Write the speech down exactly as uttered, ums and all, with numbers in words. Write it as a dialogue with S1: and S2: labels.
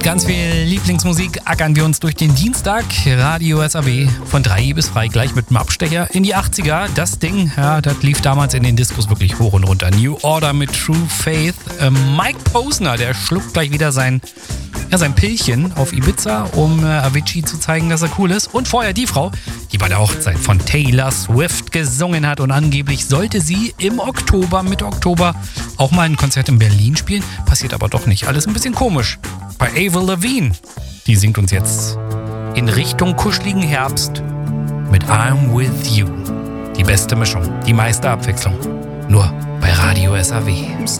S1: Ganz viel Lieblingsmusik ackern wir uns durch den Dienstag. Radio S A W von drei bis frei, gleich mit dem Abstecher in die achtziger. Das Ding, ja, das lief damals in den Diskos wirklich hoch und runter. New Order mit True Faith. Ähm, Mike Posner, der schluckt gleich wieder sein, ja, sein Pillchen auf Ibiza, um äh, Avicii zu zeigen, dass er cool ist. Und vorher die Frau, die bei der Hochzeit von Taylor Swift gesungen hat. Und angeblich sollte sie im Oktober, Mitte Oktober, auch mal ein Konzert in Berlin spielen. Passiert aber doch nicht. Alles ein bisschen komisch. Bei Avril Lavigne. Die singt uns jetzt in Richtung kuscheligen Herbst mit I'm With You. Die beste Mischung, die meiste Abwechslung. Nur bei Radio S A W.